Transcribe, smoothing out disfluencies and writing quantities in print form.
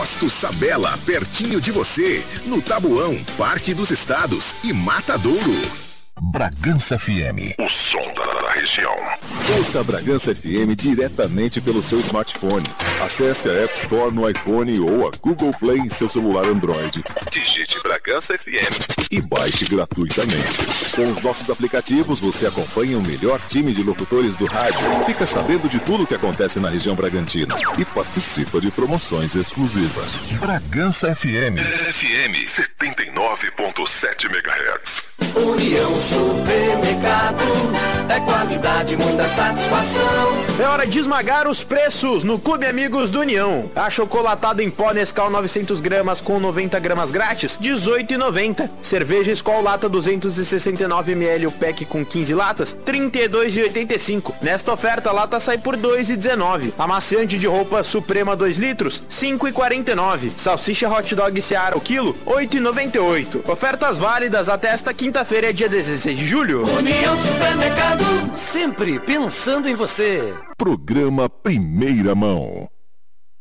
Posto Sabela, pertinho de você, no Tabuão, Parque dos Estados e Matadouro. Bragança FM, o som da região. Ouça a Bragança FM diretamente pelo seu smartphone. Acesse a App Store no iPhone ou a Google Play em seu celular Android. Digite Bragança FM e baixe gratuitamente. Com os nossos aplicativos, você acompanha o melhor time de locutores do rádio, fica sabendo de tudo o que acontece na região Bragantina e participa de promoções exclusivas. Bragança FM. FM 79.7 MHz. União Supermercado, é qualidade, muita satisfação. É hora de esmagar os preços no Clube Amigos do União. Achocolatado em pó Nescau 900 gramas com 90 gramas grátis, R$18,90. Cerveja Skol lata 269 ml, o pack com 15 latas, R$32,85. Nesta oferta, a lata sai por R$2,19. Amaciante de roupa Suprema 2 litros, R$5,49. Salsicha Hot Dog Seara o quilo, R$8,98. Ofertas válidas até esta quinta-feira, dia 16 de julho. União Supermercado, sempre pensando em você. Programa Primeira Mão.